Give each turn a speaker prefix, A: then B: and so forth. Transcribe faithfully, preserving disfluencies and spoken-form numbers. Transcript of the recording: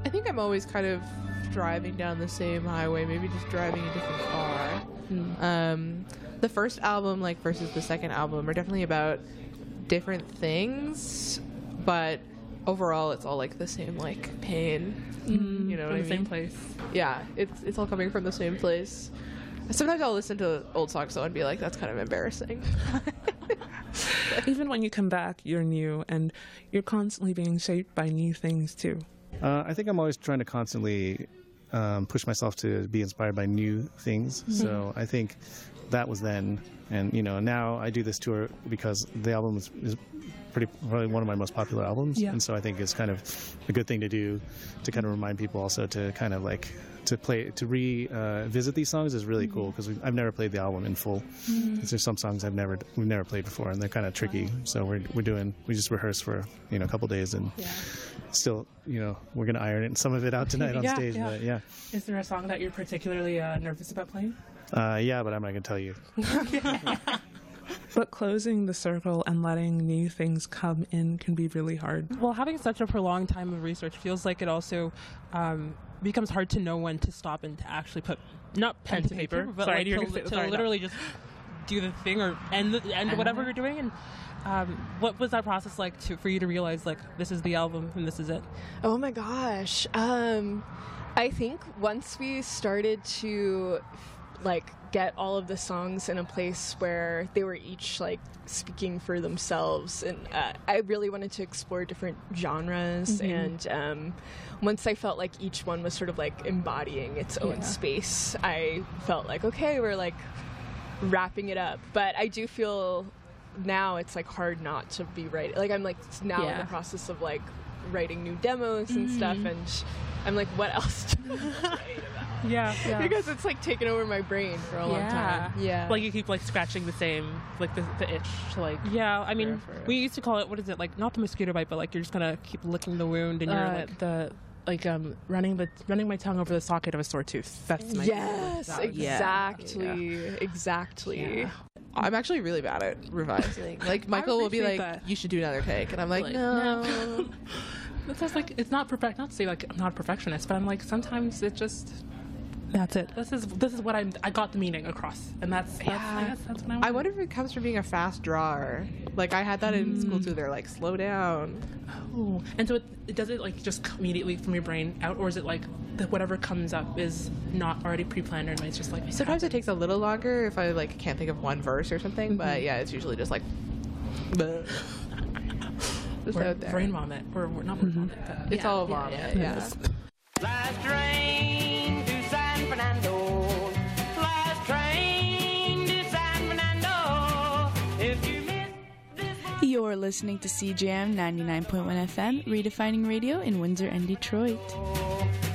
A: I think I'm always kind of driving down the same highway, maybe just driving a different car.
B: Mm.
A: Um, the first album, like, versus the second album are definitely about different things, but overall it's all like the same, like, pain.
B: Mm,
A: you know
B: from
A: what I
B: the same
A: mean?
B: place.
A: Yeah, it's it's all coming from the same place. Sometimes I'll listen to old songs though and be like, that's kind of embarrassing.
B: Even when you come back, you're new, and you're constantly being shaped by new things too.
C: Uh, I think I'm always trying to constantly um, push myself to be inspired by new things. Mm-hmm. So I think that was then, and you know, now I do this tour because the album is, is pretty probably one of my most popular albums,
B: yeah.
C: and so I think it's kind of a good thing to do to kind of remind people also to kind of like to play to revisit uh, these songs is really mm-hmm. cool because I've never played the album in full. Mm-hmm. There's some songs I've never we've never played before, and they're kind of tricky. Wow. So we're we're doing we just rehearsed for you know a couple days and. Yeah. Still, you know, we're going to iron it, some of it out tonight on
B: yeah,
C: stage,
B: yeah.
C: but yeah.
B: Is there a song that you're particularly uh, nervous about playing?
C: Uh, yeah, but I'm not going to tell you.
B: But closing the circle and letting new things come in can be really hard.
D: Well, having such a prolonged time of research feels like it also um, becomes hard to know when to stop and to actually put, not pen, pen to paper, paper but
B: sorry,
D: like
B: you're
D: to,
B: gonna say,
D: to
B: sorry,
D: literally
B: no.
D: just do the thing or end, the, end uh-huh. whatever you're doing. And Um, what was that process like to, for you to realize, like, this is the album and this is it?
E: Oh my gosh. Um, I think once we started to, like, get all of the songs in a place where they were each, like, speaking for themselves, and uh, I really wanted to explore different genres, mm-hmm. and um, once I felt like each one was sort of, like, embodying its own yeah. space, I felt like, okay, we're, like, wrapping it up. But I do feel... now it's like hard not to be writing. Like I'm like now yeah. in the process of like writing new demos and mm-hmm. stuff, and I'm like, what else to write about?
D: Yeah, yeah.
E: Because it's like taken over my brain for a
D: yeah.
E: long time. Yeah.
B: Like you keep like scratching the same, like the, the itch to like.
D: Yeah, I mean, we used to call it, what is it, like not the mosquito bite, but like you're just gonna keep licking the wound and you're
B: uh,
D: like
B: the. Like um, running, but running my tongue over the socket of a sore tooth. That's my
E: yes, exactly, yeah. exactly.
A: Yeah. I'm actually really bad at revising. Like Michael will be like, that. "You should do another take," and I'm like, like "No."
B: no. It's just like it's not perfect. Not to say like I'm not a perfectionist, but I'm like sometimes it just. That's it. This is this is what I I got the meaning across, and that's, that's
A: yeah.
B: I guess that's what I.
A: I wonder if it comes from being a fast drawer. Like I had that mm. in school too. They're like, slow down.
B: Oh, and so it, it does it like just immediately from your brain out, or is it like that whatever comes up is not already pre-planned, and it's just like.
A: Sometimes happens. It takes a little longer if I like can't think of one verse or something. Mm-hmm. But yeah, it's usually just like. just
B: or
A: out there.
B: Brain vomit, or, or not brain mm-hmm. vomit. But
A: it's
B: yeah.
A: all vomit. Yeah. yeah. yeah.
F: Last train to San Fernando. Last train to San Fernando. If you miss this one.
G: You're listening to C J M ninety-nine point one F M, redefining radio in Windsor and Detroit.